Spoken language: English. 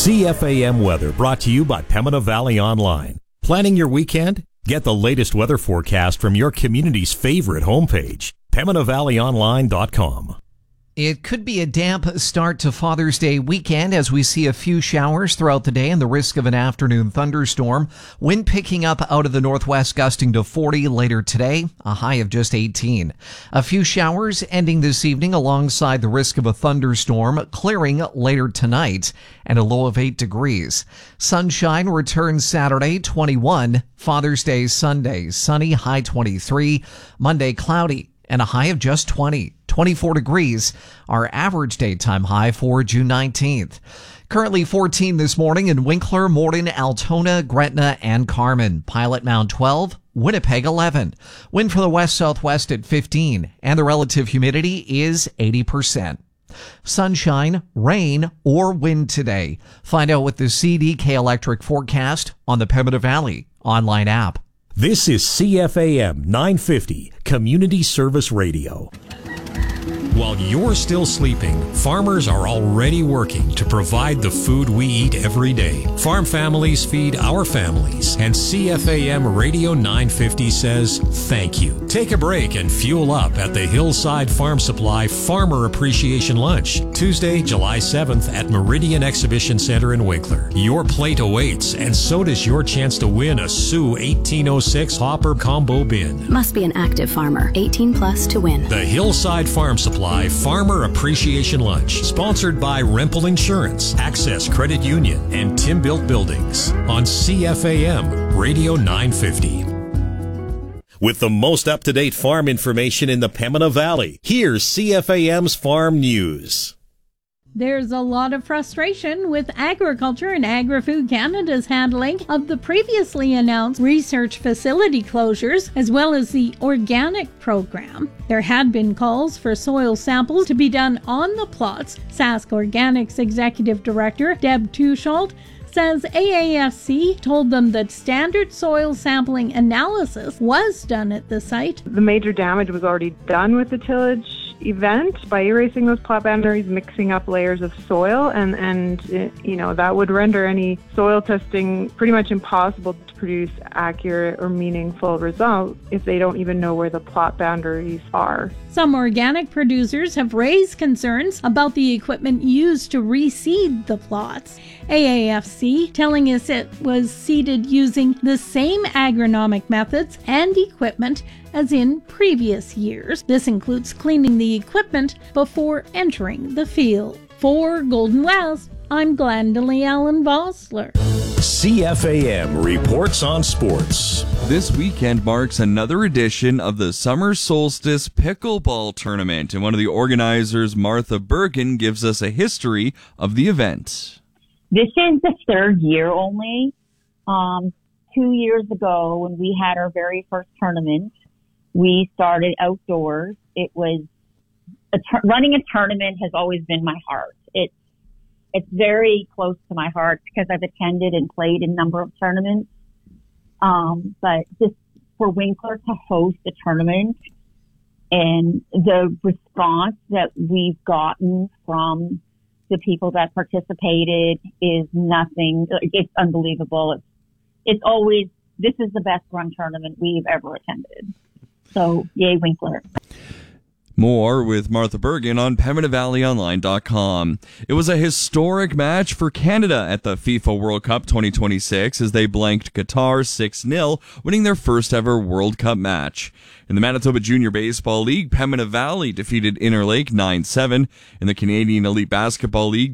CFAM weather brought to you by Pembina Valley Online. Planning your weekend? Get the latest weather forecast from your community's favorite homepage, PembinaValleyOnline.com. It could be a damp start to Father's Day weekend as we see a few showers throughout the day and the risk of an afternoon thunderstorm. Wind picking up out of the northwest, gusting to 40 later today, a high of just 18. A few showers ending this evening alongside the risk of a thunderstorm, clearing later tonight, and a low of 8 degrees. Sunshine returns Saturday, 21. Father's Day Sunday, sunny, high 23. Monday, cloudy, and a high of just 20. 24 degrees, our average daytime high for June 19th. Currently 14 this morning in Winkler, Morden, Altona, Gretna, and Carman. Pilot Mound 12, Winnipeg 11. Wind from the west-southwest at 15, and the relative humidity is 80%. Sunshine, rain, or wind today. Find out with the CDK Electric forecast on the Pembina Valley online app. This is CFAM 950, Community Service Radio. While you're still sleeping, farmers are already working to provide the food we eat every day. Farm families feed our families, and CFAM Radio 950 says thank you. Take a break and fuel up at the Hillside Farm Supply Farmer Appreciation Lunch, Tuesday, July 7th at Meridian Exhibition Center in Winkler. Your plate awaits, and so does your chance to win a Sioux 1806 Hopper Combo Bin. Must be an active farmer, 18 plus to win. The Hillside Farm Supply Farmer Appreciation Lunch, sponsored by Rempel Insurance, Access Credit Union, and Tim Built Buildings on CFAM Radio 950. With the most up-to-date farm information in the Pembina Valley, here's CFAM's Farm News. There's a lot of frustration with Agriculture and Agri-Food Canada's handling of the previously announced research facility closures, as well as the organic program. There had been calls for soil samples to be done on the plots. Sask Organics Executive Director Deb Tushault says AAFC told them that standard soil sampling analysis was done at the site. The major damage was already done with the tillage event by erasing those plot boundaries, mixing up layers of soil, and that would render any soil testing pretty much impossible to produce accurate or meaningful results if they don't even know where the plot boundaries are. Some organic producers have raised concerns about the equipment used to reseed the plots. AAFC telling us it was seeded using the same agronomic methods and equipment as in previous years. This includes cleaning the equipment before entering the field. For Golden West, I'm Glendalee Allen Vossler. CFAM reports on sports. This weekend marks another edition of the Summer Solstice Pickleball Tournament, and one of the organizers, Martha Bergen, gives us a history of the event. This is the third year only. 2 years ago, when we had our very first tournament, we started outdoors. It was running a tournament has always been my heart. It's very close to my heart because I've attended and played in a number of tournaments. But just for Winkler to host a tournament and the response that we've gotten from the people that participated is nothing. It's unbelievable. It's always, this is the best run tournament we've ever attended. So, yay, Winkler. More with Martha Bergen on PembinaValleyOnline.com. It was a historic match for Canada at the FIFA World Cup 2026 as they blanked Qatar 6-0, winning their first ever World Cup match. In the Manitoba Junior Baseball League, Pembina Valley defeated Interlake 9-7. In the Canadian Elite Basketball League,